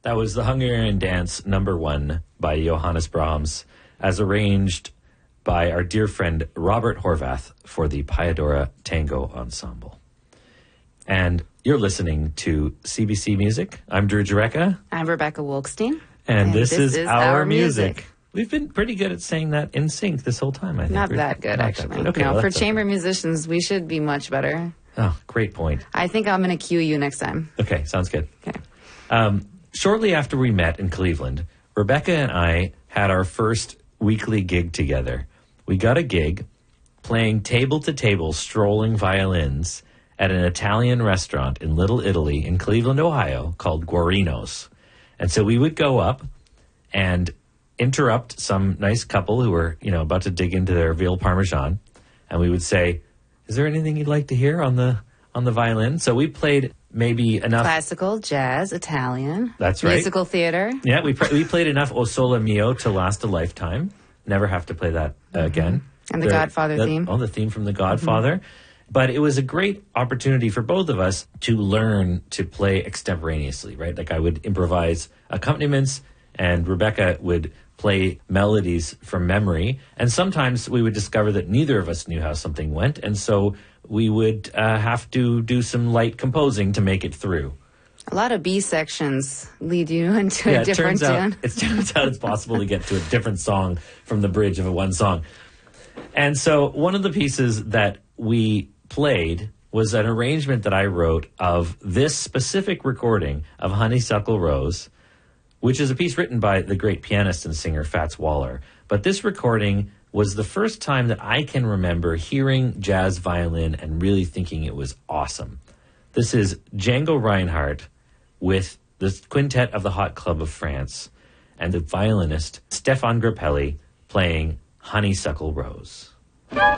That was the Hungarian Dance #1 by Johannes Brahms, as arranged by our dear friend Robert Horvath for the Piadora Tango Ensemble. And you're listening to CBC Music. I'm Drew Jureka. I'm Rebecca Wolkstein. And this is Our Music. We've been pretty good at saying that in sync this whole time, I think. Not that good, actually. Okay, no, for chamber musicians, we should be much better. Oh, great point. I think I'm going to cue you next time. Okay, sounds good. Okay. Shortly after we met in Cleveland, Rebecca and I had our first weekly gig together. We got a gig playing table-to-table strolling violins at an Italian restaurant in Little Italy in Cleveland, Ohio, called Guarino's. And so we would go up and interrupt some nice couple who were, about to dig into their veal parmesan, and we would say, "Is there anything you'd like to hear on the violin?" So we played maybe enough classical, jazz, Italian. That's right. Musical theater. Yeah, we played enough O Sole Mio to last a lifetime. Never have to play that again. And the Godfather theme. Oh, the theme from The Godfather. But it was a great opportunity for both of us to learn to play extemporaneously, right? Like I would improvise accompaniments and Rebecca would play melodies from memory. And sometimes we would discover that neither of us knew how something went. And so we would have to do some light composing to make it through. A lot of B sections lead you into a different tune. It turns out it's possible to get to a different song from the bridge of one song. And so one of the pieces that we played was an arrangement that I wrote of this specific recording of Honeysuckle Rose, which is a piece written by the great pianist and singer Fats Waller. But this recording was the first time that I can remember hearing jazz violin and really thinking it was awesome. This is Django Reinhardt with the Quintet of the Hot Club of France and the violinist Stefan Grappelli playing Honeysuckle Rose.